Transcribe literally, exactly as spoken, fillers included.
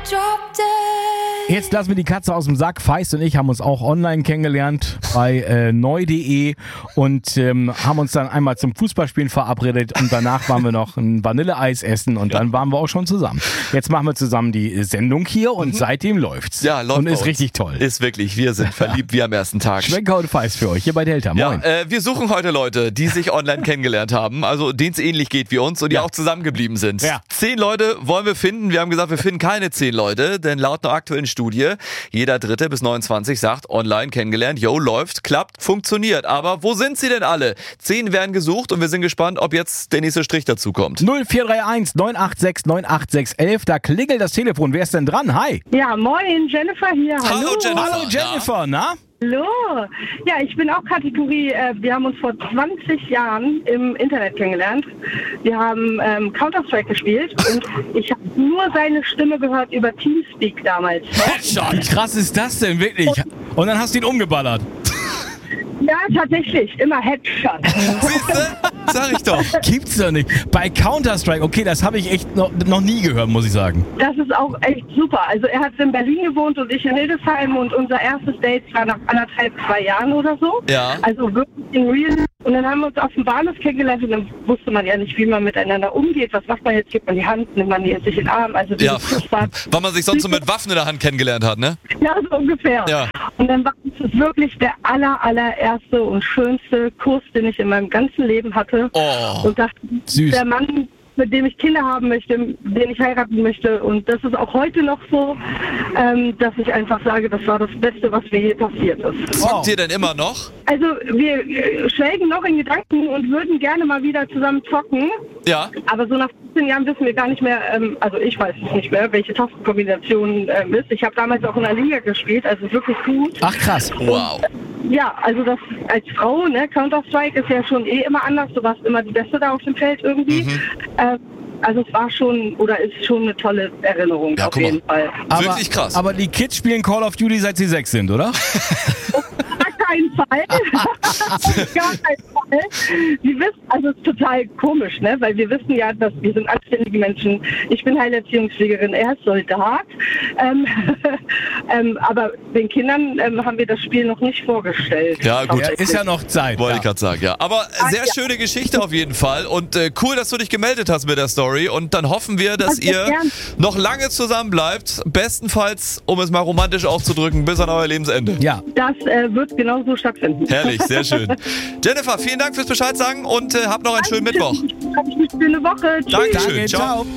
Jetzt lassen wir die Katze aus dem Sack. Feist und ich haben uns auch online kennengelernt bei äh, neu punkt de und ähm, haben uns dann einmal zum Fußballspielen verabredet und danach waren wir noch ein Vanilleeis essen und ja. dann waren wir auch schon zusammen. Jetzt machen wir zusammen die Sendung hier und mhm. seitdem läuft's. Ja, läuft und ist uns. richtig toll. Ist wirklich, wir sind verliebt wie am ersten Tag. Schwenker und Feist für euch hier bei Delta. Moin. Ja, äh, wir suchen heute Leute, die sich online kennengelernt haben, also denen es ähnlich geht wie uns und die ja. auch zusammengeblieben sind. Ja. Zehn Leute wollen wir finden. Wir haben gesagt, wir finden keine zehn Leute, denn laut einer aktuellen Studie, jeder Dritte bis neunundzwanzig sagt, online kennengelernt, yo, läuft, klappt, funktioniert. Aber wo sind sie denn alle? Zehn werden gesucht und wir sind gespannt, ob jetzt der nächste Strich dazu kommt. null vier drei eins neun acht sechs neun acht sechs eins, da klingelt das Telefon. Wer ist denn dran? Hi. Ja, moin, Jennifer hier. Hallo, Hallo Jennifer. Hallo Jennifer, na? Hallo. Ja, ich bin auch Kategorie, äh, wir haben uns vor zwanzig Jahren im Internet kennengelernt. Wir haben ähm, Counter-Strike gespielt und ich habe nur seine Stimme gehört über Teamspeak damals. Wie krass ist das denn wirklich? Und dann hast du ihn umgeballert. Ja, tatsächlich. Immer Headshot. Siehste? Sag ich doch. Gibt's doch nicht. Bei Counter-Strike, okay, das habe ich echt noch, noch nie gehört, muss ich sagen. Das ist auch echt super. Also er hat in Berlin gewohnt und ich in Hildesheim und unser erstes Date war nach anderthalb, zwei Jahren oder so. Ja. Also wirklich in real. Und dann haben wir uns auf dem Bahnhof kennengelernt und dann wusste man ja nicht, wie man miteinander umgeht. Was macht man jetzt? Gibt man die Hand, nimmt man die jetzt sich in den Arm? Also ja, weil man sich sonst so mit Waffen in der Hand kennengelernt hat, ne? Ja, so ungefähr. Ja. Und dann war es wirklich der aller, allererste und schönste Kurs, den ich in meinem ganzen Leben hatte. Oh, und dachte, süß. Der Mann, mit dem ich Kinder haben möchte, den ich heiraten möchte. Und das ist auch heute noch so, ähm, dass ich einfach sage, das war das Beste, was mir je passiert ist. Zockt ihr denn immer noch? Also wir äh, schwelgen noch in Gedanken und würden gerne mal wieder zusammen zocken. Ja. Aber so nach fünfzehn Jahren wissen wir gar nicht mehr, ähm, also ich weiß es nicht mehr, welche Tastenkombination ähm, ist. Ich habe damals auch in der Liga gespielt, also wirklich gut. Ach krass. Wow. Ja, also das als Frau, ne, Counter-Strike ist ja schon eh immer anders. Du warst immer die Beste da auf dem Feld irgendwie. Mhm. Ähm, also es war schon, oder ist schon eine tolle Erinnerung, ja, auf jeden Fall. Aber, wirklich krass. Aber die Kids spielen Call of Duty, seit sie sechs sind, oder? Auf keinen Fall. Auf gar keinen Fall. Sie wissen, also es ist total komisch, ne? Weil wir wissen ja, dass wir sind anständige Menschen. Ich bin Heilerziehungspflegerin, er ist Soldat. Ähm, ähm, aber den Kindern ähm, haben wir das Spiel noch nicht vorgestellt. Ja, gut. Ja, ist ja noch Zeit. Wollte ja. ich gerade sagen, ja. Aber sehr ja. schöne Geschichte auf jeden Fall und äh, cool, dass du dich gemeldet hast mit der Story und dann hoffen wir, dass das ihr gern. noch lange zusammen bleibt. Bestenfalls, um es mal romantisch auszudrücken, bis an euer Lebensende. Ja. Das äh, wird genauso stattfinden. Herrlich, sehr schön. Jennifer, vielen Dank fürs Bescheid sagen und äh, habt noch einen schönen Mittwoch. Habt eine schöne Woche. Tschüss. Dankeschön. Danke, Ciao. ciao.